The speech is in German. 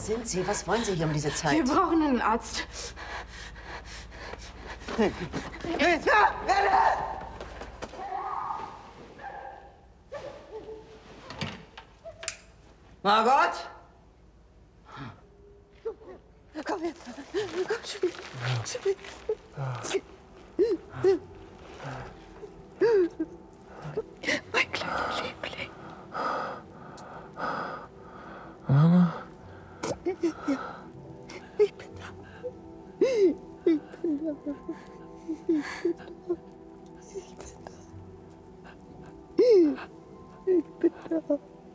sind Sie? Was wollen Sie hier um diese Zeit? Wir brauchen einen Arzt. Margot? Komm her. Komm, Spiel. Spiel. Mein kleiner Liebling. Mama? Ja, ich bin da. Ich bin da. Ich bin da. Ich bin da.